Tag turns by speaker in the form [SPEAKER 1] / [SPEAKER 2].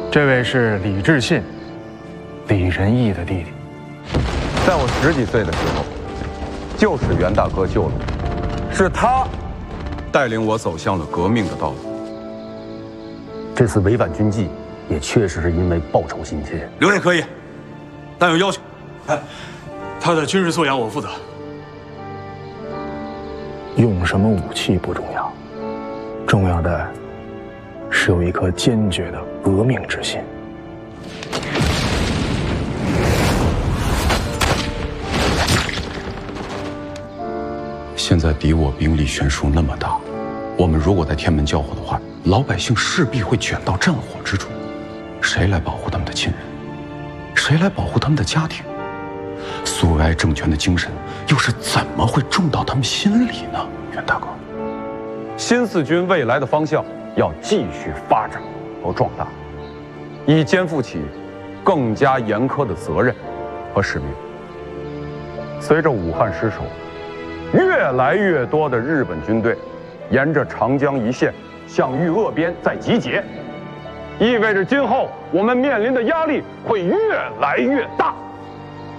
[SPEAKER 1] 这位是李志信，李仁义的弟弟。
[SPEAKER 2] 在我10几岁的时候，就是袁大哥救了我，是他带领我走向了革命的道路。
[SPEAKER 3] 这次违反军纪，也确实是因为报仇心切。
[SPEAKER 4] 留也可以，但有要求。
[SPEAKER 5] 他的军事素养我负责。
[SPEAKER 1] 用什么武器不重要，重要的是有一颗坚决的革命之心。
[SPEAKER 2] 现在敌我兵力悬殊那么大，我们如果在天门交火的话，老百姓势必会卷到战火之中。谁来保护他们的亲人？谁来保护他们的家庭？苏维埃政权的精神又是怎么会种到他们心里呢？袁大哥，新四军未来的方向要继续发展和壮大，以肩负起更加严苛的责任和使命。随着武汉失守，越来越多的日本军队沿着长江一线向豫鄂边在集结，意味着今后我们面临的压力会越来越大。